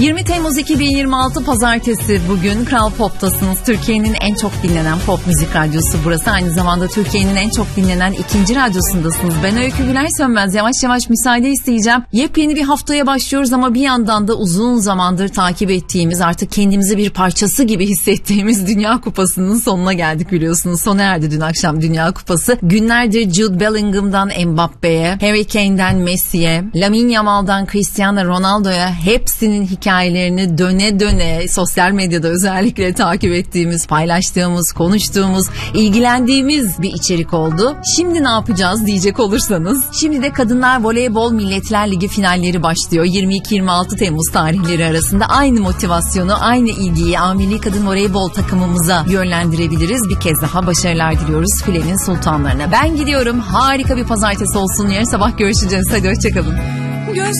20 Temmuz 2026 Pazartesi, bugün Kral Pop'tasınız. Türkiye'nin en çok dinlenen pop müzik radyosu burası. Aynı zamanda Türkiye'nin en çok dinlenen ikinci radyosundasınız. Ben Öykü Güler Sönmez. Yavaş yavaş müsaade isteyeceğim. Yepyeni bir haftaya başlıyoruz ama bir yandan da uzun zamandır takip ettiğimiz, artık kendimizi bir parçası gibi hissettiğimiz Dünya Kupası'nın sonuna geldik biliyorsunuz. Sona erdi dün akşam Dünya Kupası. Günlerdir Jude Bellingham'dan Mbappe'ye, Harry Kane'den Messi'ye, Lamine Yamal'dan Cristiano Ronaldo'ya hepsinin hikayelerini döne döne sosyal medyada özellikle takip ettiğimiz, paylaştığımız, konuştuğumuz, ilgilendiğimiz bir içerik oldu. Şimdi ne yapacağız diyecek olursanız, şimdi de Kadınlar Voleybol Milletler Ligi finalleri başlıyor. 22-26 Temmuz tarihleri arasında aynı motivasyonu, aynı ilgiyi A.Milli Kadın Voleybol takımımıza yönlendirebiliriz. Bir kez daha başarılar diliyoruz filenin sultanlarına. Ben gidiyorum. Harika bir pazartesi olsun. Yarın sabah görüşeceğiz. Hadi hoşçakalın.